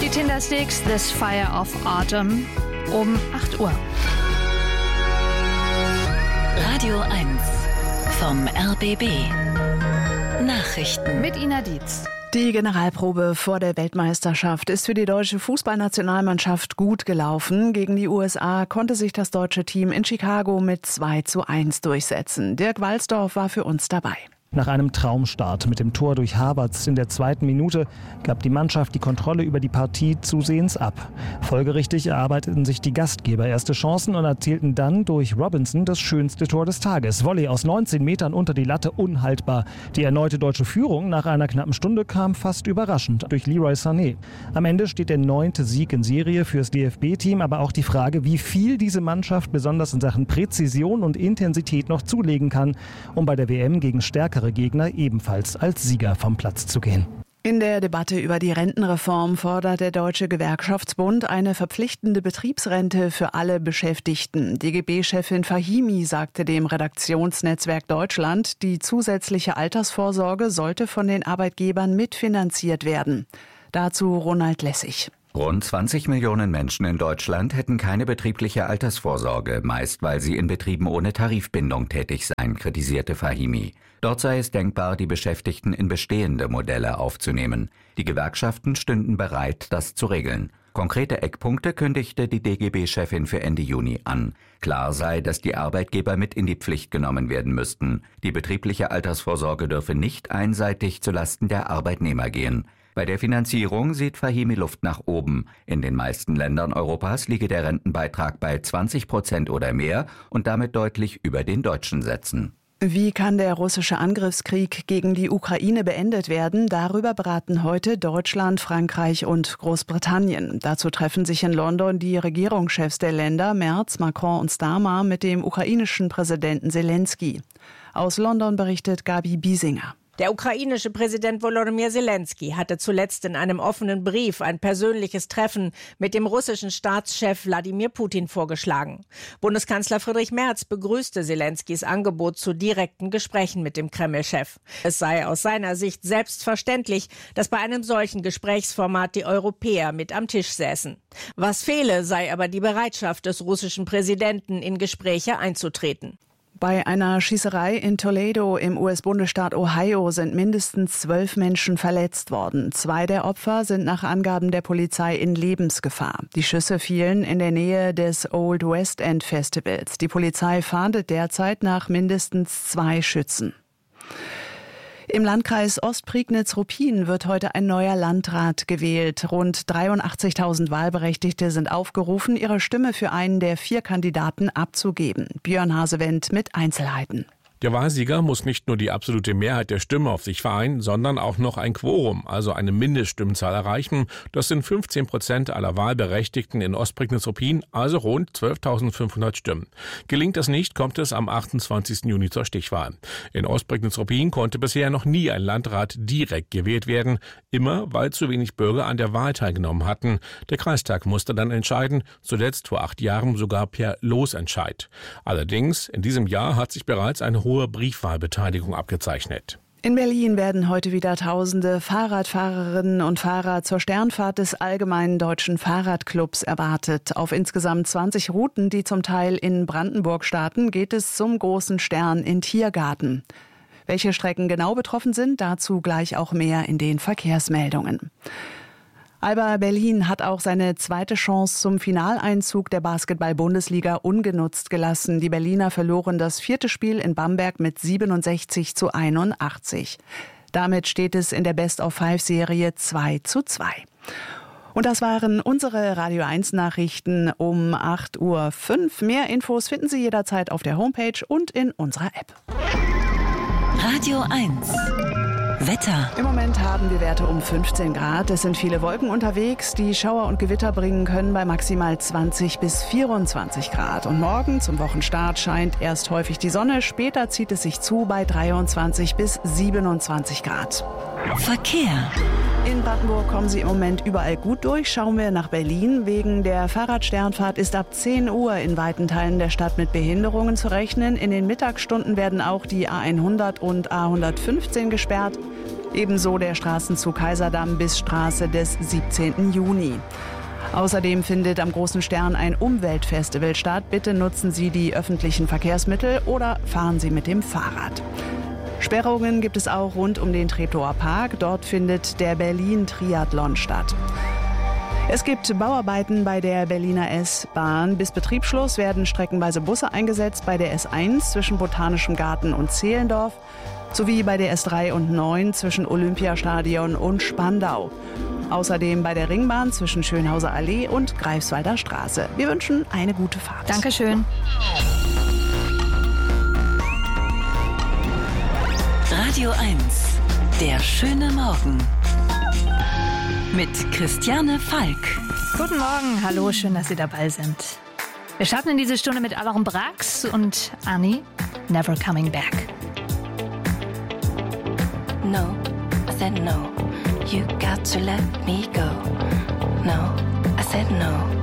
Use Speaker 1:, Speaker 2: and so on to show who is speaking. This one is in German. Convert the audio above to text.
Speaker 1: Die Tindersticks, This Fire of Autumn um 8 Uhr.
Speaker 2: Radio 1 vom RBB. Nachrichten
Speaker 1: Mit Ina Dietz.
Speaker 3: Die Generalprobe vor der Weltmeisterschaft ist für die deutsche Fußballnationalmannschaft gut gelaufen. Gegen die USA konnte sich das deutsche Team in Chicago mit 2:1 durchsetzen. Dirk Walsdorf war für uns dabei.
Speaker 4: Nach einem Traumstart mit dem Tor durch Havertz in der 2. Minute gab die Mannschaft die Kontrolle über die Partie zusehends ab. Folgerichtig erarbeiteten sich die Gastgeber erste Chancen und erzielten dann durch Robinson das schönste Tor des Tages. Volley aus 19 Metern unter die Latte, unhaltbar. Die erneute deutsche Führung nach einer knappen Stunde kam fast überraschend durch Leroy Sané. Am Ende steht der 9. Sieg in Serie fürs DFB-Team, aber auch die Frage, wie viel diese Mannschaft besonders in Sachen Präzision und Intensität noch zulegen kann, um bei der WM gegen stärkere Gegner ebenfalls als Sieger vom Platz zu gehen.
Speaker 3: In der Debatte über die Rentenreform fordert der Deutsche Gewerkschaftsbund eine verpflichtende Betriebsrente für alle Beschäftigten. DGB-Chefin Fahimi sagte dem Redaktionsnetzwerk Deutschland, die zusätzliche Altersvorsorge sollte von den Arbeitgebern mitfinanziert werden. Dazu Ronald Lessig.
Speaker 5: Rund 20 Millionen Menschen in Deutschland hätten keine betriebliche Altersvorsorge, meist weil sie in Betrieben ohne Tarifbindung tätig seien, kritisierte Fahimi. Dort sei es denkbar, die Beschäftigten in bestehende Modelle aufzunehmen. Die Gewerkschaften stünden bereit, das zu regeln. Konkrete Eckpunkte kündigte die DGB-Chefin für Ende Juni an. Klar sei, dass die Arbeitgeber mit in die Pflicht genommen werden müssten. Die betriebliche Altersvorsorge dürfe nicht einseitig zulasten der Arbeitnehmer gehen. Bei der Finanzierung sieht Fahimi Luft nach oben. In den meisten Ländern Europas liege der Rentenbeitrag bei 20% oder mehr und damit deutlich über den deutschen Sätzen.
Speaker 3: Wie kann der russische Angriffskrieg gegen die Ukraine beendet werden? Darüber beraten heute Deutschland, Frankreich und Großbritannien. Dazu treffen sich in London die Regierungschefs der Länder Merz, Macron und Starmer mit dem ukrainischen Präsidenten Zelensky. Aus London berichtet Gabi Biesinger.
Speaker 6: Der ukrainische Präsident Volodymyr Zelensky hatte zuletzt in einem offenen Brief ein persönliches Treffen mit dem russischen Staatschef Wladimir Putin vorgeschlagen. Bundeskanzler Friedrich Merz begrüßte Zelenskys Angebot zu direkten Gesprächen mit dem Kreml-Chef. Es sei aus seiner Sicht selbstverständlich, dass bei einem solchen Gesprächsformat die Europäer mit am Tisch säßen. Was fehle, sei aber die Bereitschaft des russischen Präsidenten, in Gespräche einzutreten.
Speaker 3: Bei einer Schießerei in Toledo im US-Bundesstaat Ohio sind mindestens 12 Menschen verletzt worden. 2 der Opfer sind nach Angaben der Polizei in Lebensgefahr. Die Schüsse fielen in der Nähe des Old West End Festivals. Die Polizei fahndet derzeit nach mindestens 2 Schützen. Im Landkreis Ostprignitz-Ruppin wird heute ein neuer Landrat gewählt. Rund 83.000 Wahlberechtigte sind aufgerufen, ihre Stimme für einen der 4 Kandidaten abzugeben. Björn Hasewendt mit Einzelheiten.
Speaker 7: Der Wahlsieger muss nicht nur die absolute Mehrheit der Stimmen auf sich vereinen, sondern auch noch ein Quorum, also eine Mindeststimmenzahl erreichen. Das sind 15% aller Wahlberechtigten in Ostprignitz-Ruppin, also rund 12.500 Stimmen. Gelingt das nicht, kommt es am 28. Juni zur Stichwahl. In Ostprignitz-Ruppin konnte bisher noch nie ein Landrat direkt gewählt werden, immer weil zu wenig Bürger an der Wahl teilgenommen hatten. Der Kreistag musste dann entscheiden, zuletzt vor 8 Jahren sogar per Losentscheid. Allerdings, in diesem Jahr hat sich bereits eine hohe Briefwahlbeteiligung abgezeichnet.
Speaker 3: In Berlin werden heute wieder tausende Fahrradfahrerinnen und Fahrer zur Sternfahrt des Allgemeinen Deutschen Fahrradclubs erwartet. Auf insgesamt 20 Routen, die zum Teil in Brandenburg starten, geht es zum großen Stern in Tiergarten. Welche Strecken genau betroffen sind, dazu gleich auch mehr in den Verkehrsmeldungen. Alba Berlin hat auch seine zweite Chance zum Finaleinzug der Basketball-Bundesliga ungenutzt gelassen. Die Berliner verloren das 4. Spiel in Bamberg mit 67:81. Damit steht es in der Best-of-5-Serie 2:2. Und das waren unsere Radio 1 Nachrichten um 8:05 Uhr. Mehr Infos finden Sie jederzeit auf der Homepage und in unserer App.
Speaker 2: Radio 1 Wetter.
Speaker 3: Im Moment haben wir Werte um 15 Grad. Es sind viele Wolken unterwegs, die Schauer und Gewitter bringen können bei maximal 20 bis 24 Grad. Und morgen zum Wochenstart scheint erst häufig die Sonne, später zieht es sich zu bei 23 bis 27 Grad.
Speaker 2: Verkehr.
Speaker 3: In Brandenburg kommen Sie im Moment überall gut durch. Schauen wir nach Berlin. Wegen der Fahrradsternfahrt ist ab 10 Uhr in weiten Teilen der Stadt mit Behinderungen zu rechnen. In den Mittagsstunden werden auch die A100 und A115 gesperrt. Ebenso der Straßenzug Kaiserdamm bis Straße des 17. Juni. Außerdem findet am Großen Stern ein Umweltfestival statt. Bitte nutzen Sie die öffentlichen Verkehrsmittel oder fahren Sie mit dem Fahrrad. Sperrungen gibt es auch rund um den Treptower Park. Dort findet der Berlin-Triathlon statt. Es gibt Bauarbeiten bei der Berliner S-Bahn. Bis Betriebsschluss werden streckenweise Busse eingesetzt bei der S1 zwischen Botanischem Garten und Zehlendorf sowie bei der S3 und 9 zwischen Olympiastadion und Spandau. Außerdem bei der Ringbahn zwischen Schönhauser Allee und Greifswalder Straße. Wir wünschen eine gute Fahrt.
Speaker 1: Dankeschön.
Speaker 2: Radio 1, der schöne Morgen. Mit Christiane Falk.
Speaker 1: Guten Morgen, hallo, schön, dass Sie dabei sind. Wir starten in diese Stunde mit Alon Brax und Annie, Never Coming Back.
Speaker 8: No, I said no, you got to let me go. No, I said no.